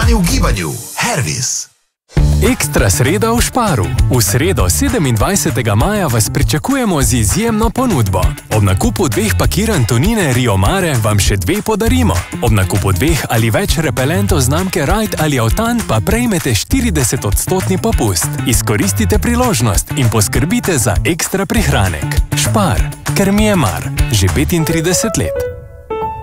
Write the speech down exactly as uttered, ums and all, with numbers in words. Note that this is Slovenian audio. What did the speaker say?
vzdržani v gibanju. Hervis. Ekstra sreda v Sparu. V sredo sedemindvajsetega maja vas pričakujemo z izjemno ponudbo. Ob nakupu dveh pakiranj tunine Rio Mare vam še dve podarimo. Ob nakupu dveh ali več repelentov znamke Ride ali Autan pa prejmete štirideset odstotni popust. Izkoristite priložnost in poskrbite za ekstra prihranek. Spar, ker mi je mar. Že petintrideset let.